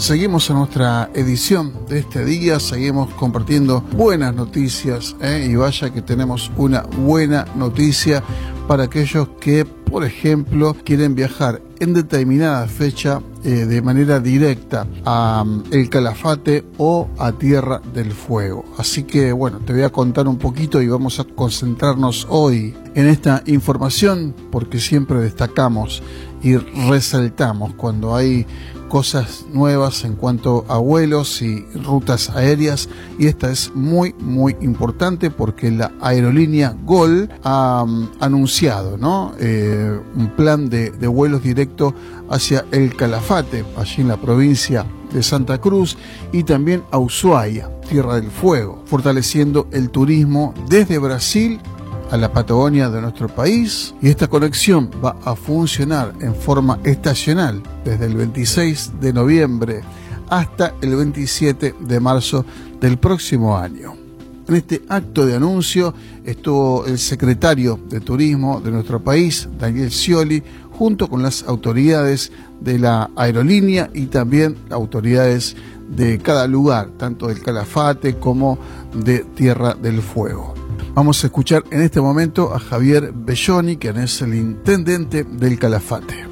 Seguimos en nuestra edición de este día, seguimos compartiendo buenas noticias, y vaya que tenemos una buena noticia para aquellos que, por ejemplo, quieren viajar en determinada fecha de manera directa a El Calafate o a Tierra del Fuego. Así que bueno, te voy a contar un poquito y vamos a concentrarnos hoy en esta información porque siempre destacamos y resaltamos cuando hay cosas nuevas en cuanto a vuelos y rutas aéreas, y esta es muy importante porque la aerolínea GOL ha anunciado, ¿no? Un plan de vuelos directos hacia El Calafate, allí en la provincia de Santa Cruz, y también a Ushuaia, Tierra del Fuego, fortaleciendo el turismo desde Brasil a la Patagonia de nuestro país, y esta conexión va a funcionar en forma estacional desde el 26 de noviembre hasta el 27 de marzo del próximo año. En este acto de anuncio estuvo el secretario de Turismo de nuestro país, Daniel Scioli, junto con las autoridades de la aerolínea y también autoridades de cada lugar, tanto del Calafate como de Tierra del Fuego. Vamos a escuchar en este momento a Javier Belloni, quien es el intendente del Calafate.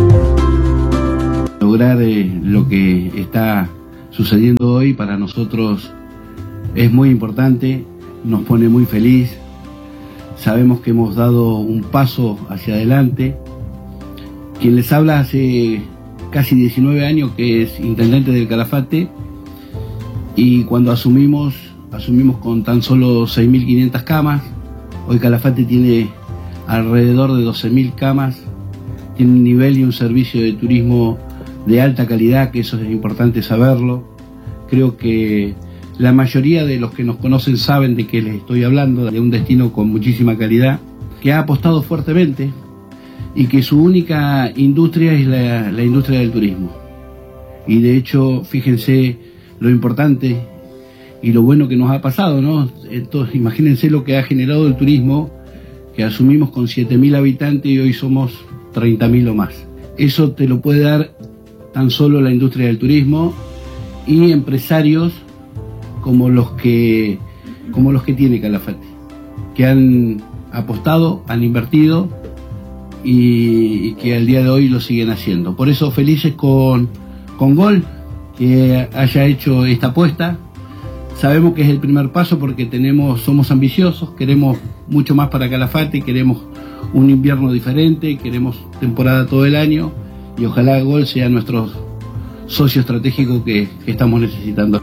Lograr lo que está sucediendo hoy para nosotros es muy importante, nos pone muy feliz. Sabemos que hemos dado un paso hacia adelante. Quien les habla hace casi 19 años que es intendente del Calafate, y cuando asumimos con tan solo 6.500 camas. Hoy Calafate tiene alrededor de 12.000 camas, tiene un nivel y un servicio de turismo de alta calidad, que eso es importante saberlo. Creo que la mayoría de los que nos conocen saben de qué les estoy hablando, de un destino con muchísima calidad, que ha apostado fuertemente y que su única industria es la industria del turismo. Y de hecho, fíjense lo importante y lo bueno que nos ha pasado, ¿no? Entonces, imagínense lo que ha generado el turismo, que asumimos con 7.000 habitantes y hoy somos 30.000 o más. Eso te lo puede dar tan solo la industria del turismo y empresarios como los que tiene Calafate, que han apostado, han invertido y que al día de hoy lo siguen haciendo. Por eso felices con GOL, que haya hecho esta apuesta. Sabemos que es el primer paso porque somos ambiciosos, queremos mucho más para Calafate, queremos un invierno diferente, queremos temporada todo el año, y ojalá GOL sea nuestro socio estratégico que estamos necesitando.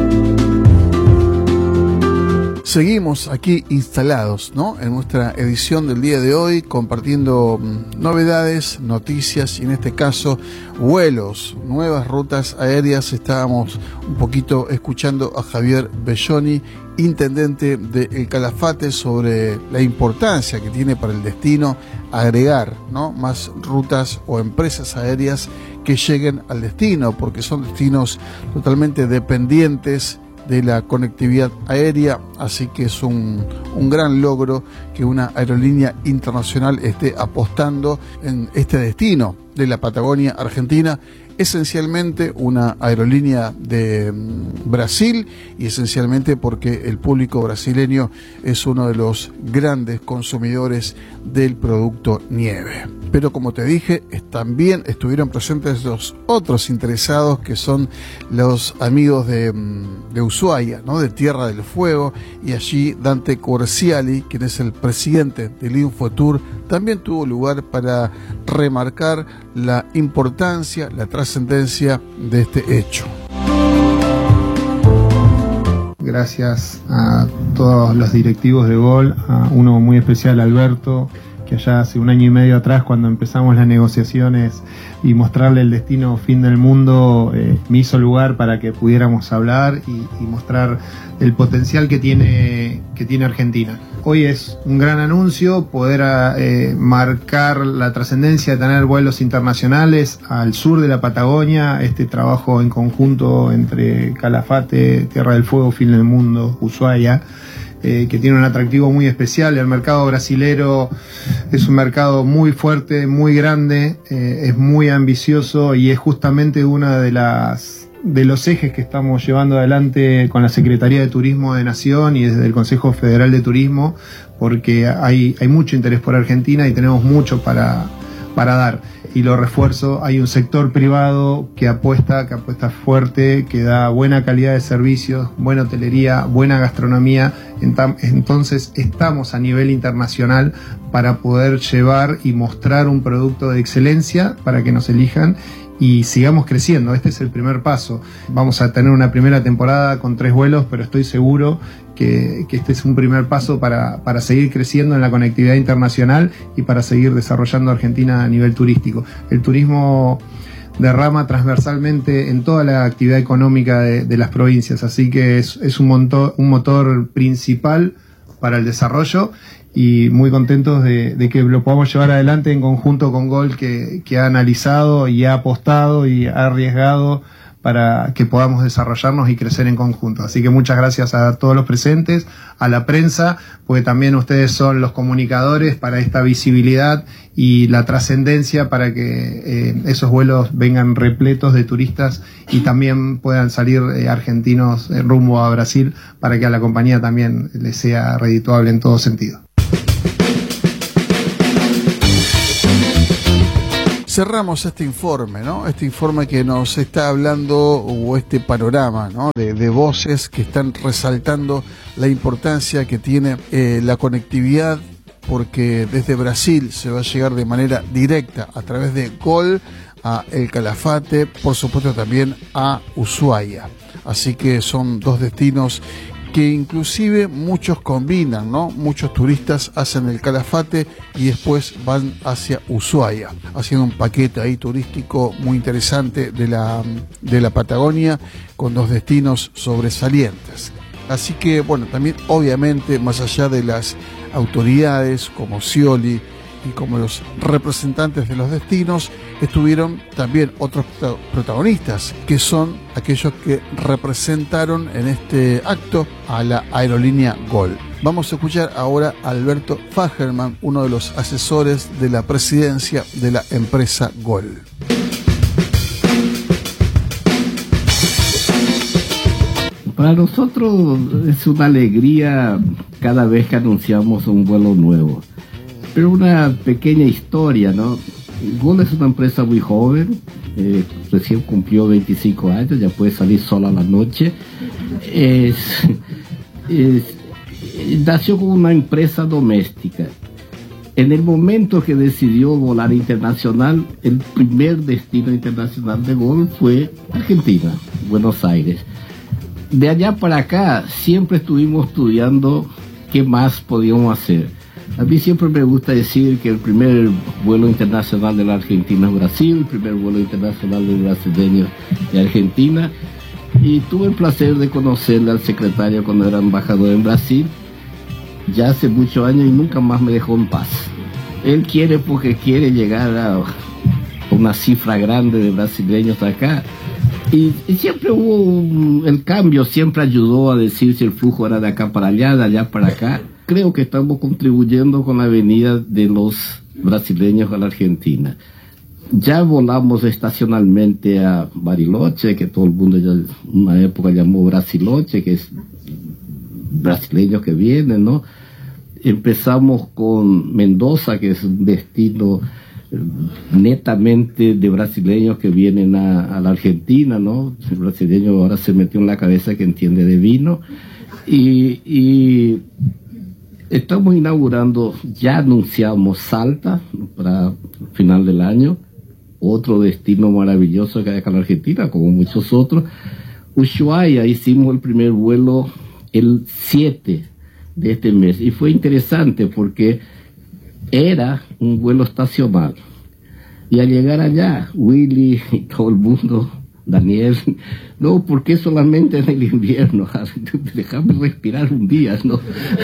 Seguimos aquí instalados, ¿no?, en nuestra edición del día de hoy, compartiendo novedades, noticias y en este caso vuelos, nuevas rutas aéreas. Estábamos un poquito escuchando a Javier Belloni, intendente de El Calafate, sobre la importancia que tiene para el destino agregar, ¿no?, más rutas o empresas aéreas que lleguen al destino, porque son destinos totalmente dependientes de la conectividad aérea, así que es un gran logro que una aerolínea internacional esté apostando en este destino de la Patagonia Argentina, esencialmente una aerolínea de Brasil, y esencialmente porque el público brasileño es uno de los grandes consumidores del producto nieve. Pero como te dije, también estuvieron presentes los otros interesados, que son los amigos de Ushuaia, ¿no?, de Tierra del Fuego, y allí Dante Corsiali, quien es el presidente del Infotour, también tuvo lugar para remarcar la importancia, la trascendencia de este hecho. Gracias a todos los directivos de GOL, a uno muy especial, Alberto, que allá hace 1 año y medio atrás, cuando empezamos las negociaciones y mostrarle el destino fin del mundo, me hizo lugar para que pudiéramos hablar y mostrar el potencial que tiene Argentina. Hoy es un gran anuncio poder marcar la trascendencia de tener vuelos internacionales al sur de la Patagonia, este trabajo en conjunto entre Calafate, Tierra del Fuego, Fin del Mundo, Ushuaia, que tiene un atractivo muy especial. El mercado brasilero es un mercado muy fuerte, muy grande, es muy ambicioso y es justamente una de las de los ejes que estamos llevando adelante con la Secretaría de Turismo de Nación y desde el Consejo Federal de Turismo, porque hay mucho interés por Argentina y tenemos mucho para dar. Y lo refuerzo, hay un sector privado que apuesta fuerte, que da buena calidad de servicios, buena hotelería, buena gastronomía. Entonces estamos a nivel internacional para poder llevar y mostrar un producto de excelencia para que nos elijan y sigamos creciendo. Este es el primer paso. Vamos a tener una primera temporada con 3 vuelos, pero estoy seguro que este es un primer paso para seguir creciendo en la conectividad internacional y para seguir desarrollando Argentina a nivel turístico. El turismo derrama transversalmente en toda la actividad económica de las provincias, así que es un motor principal para el desarrollo, y muy contentos de que lo podamos llevar adelante en conjunto con GOL, que ha analizado y ha apostado y ha arriesgado para que podamos desarrollarnos y crecer en conjunto. Así que muchas gracias a todos los presentes, a la prensa, porque también ustedes son los comunicadores para esta visibilidad y la trascendencia para que esos vuelos vengan repletos de turistas y también puedan salir argentinos rumbo a Brasil, para que a la compañía también les sea redituable en todo sentido. Cerramos este informe, ¿no? Este informe que nos está hablando, o este panorama, ¿no? de voces que están resaltando la importancia que tiene la conectividad, porque desde Brasil se va a llegar de manera directa a través de GOL a El Calafate, por supuesto también a Ushuaia. Así que son 2 destinos que inclusive muchos combinan, ¿no? Muchos turistas hacen el Calafate y después van hacia Ushuaia, haciendo un paquete ahí turístico muy interesante de la Patagonia, con 2 destinos sobresalientes. Así que, bueno, también obviamente, más allá de las autoridades como Scioli y como los representantes de los destinos, estuvieron también otros protagonistas, que son aquellos que representaron en este acto a la aerolínea GOL. Vamos a escuchar ahora a Alberto Fagerman, uno de los asesores de la presidencia de la empresa GOL. Para nosotros es una alegría cada vez que anunciamos un vuelo nuevo. Pero una pequeña historia, ¿no? GOL es una empresa muy joven, recién cumplió 25 años, ya puede salir sola a la noche. Nació como una empresa doméstica. En el momento que decidió volar internacional, el primer destino internacional de GOL fue Argentina, Buenos Aires. De allá para acá siempre estuvimos estudiando qué más podíamos hacer. A mí siempre me gusta decir que el primer vuelo internacional de la Argentina es Brasil, el primer vuelo internacional de brasileños de Argentina, y tuve el placer de conocerle al secretario cuando era embajador en Brasil, ya hace muchos años, y nunca más me dejó en paz. Él quiere porque quiere llegar a una cifra grande de brasileños acá, y siempre hubo el cambio, siempre ayudó a decir si el flujo era de acá para allá, de allá para acá. Creo que estamos contribuyendo con la venida de los brasileños a la Argentina. Ya volamos estacionalmente a Bariloche, que todo el mundo ya en una época llamó Brasiloche, que es brasileños que vienen, ¿no? Empezamos con Mendoza, que es un destino netamente de brasileños que vienen a la Argentina, ¿no? El brasileño ahora se metió en la cabeza que entiende de vino. Y estamos inaugurando, ya anunciamos Salta para final del año, otro destino maravilloso que hay acá en la Argentina, como muchos otros. Ushuaia, hicimos el primer vuelo el 7 de este mes, y fue interesante porque era un vuelo estacional. Y al llegar allá, Willy y todo el mundo, Daniel, no, porque solamente en el invierno, déjame respirar un día, ¿no?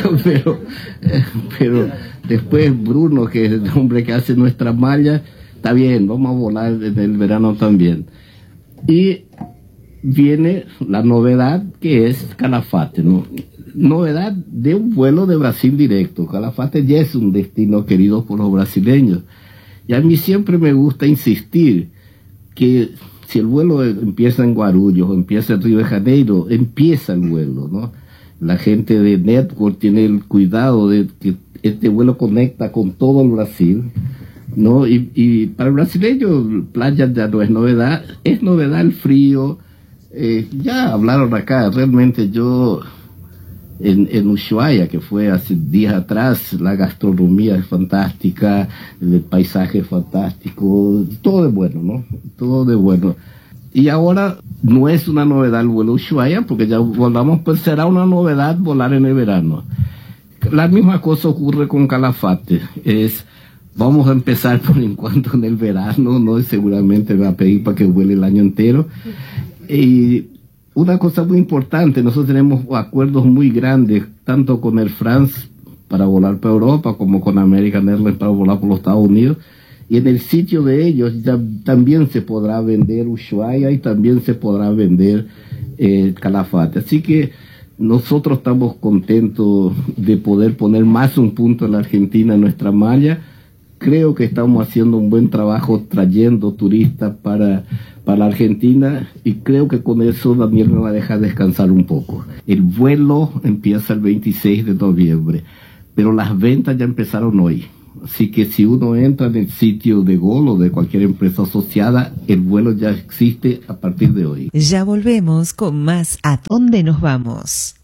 Pero después Bruno, que es el hombre que hace nuestra malla, está bien, vamos a volar en el verano también. Y viene la novedad, que es Calafate, ¿no? Novedad de un vuelo de Brasil directo. Calafate ya es un destino querido por los brasileños. Y a mí siempre me gusta insistir que Si el vuelo empieza en Guarulhos, empieza en Río de Janeiro, empieza el vuelo, ¿no? La gente de Network tiene el cuidado de que este vuelo conecta con todo el Brasil, ¿no? Y para el brasileño, playa ya no es novedad el frío. Ya hablaron acá, realmente yo en Ushuaia, que fue hace días atrás, la gastronomía es fantástica, el paisaje es fantástico, todo de bueno, ¿no? Todo de bueno. Y ahora no es una novedad el vuelo Ushuaia, porque ya volamos, pues será una novedad volar en el verano. La misma cosa ocurre con Calafate, vamos a empezar por en cuanto en el verano, ¿no? Seguramente va a pedir para que vuele el año entero. Y una cosa muy importante, nosotros tenemos acuerdos muy grandes, tanto con Air France para volar para Europa, como con American Airlines para volar por los Estados Unidos. Y en el sitio de ellos ya también se podrá vender Ushuaia y también se podrá vender Calafate. Así que nosotros estamos contentos de poder poner más un punto en la Argentina en nuestra malla. Creo que estamos haciendo un buen trabajo trayendo turistas para la Argentina, y creo que con eso Daniel me va a dejar descansar un poco. El vuelo empieza el 26 de noviembre, pero las ventas ya empezaron hoy. Así que si uno entra en el sitio de Gol o de cualquier empresa asociada, el vuelo ya existe a partir de hoy. Ya volvemos con más ¿A dónde nos vamos?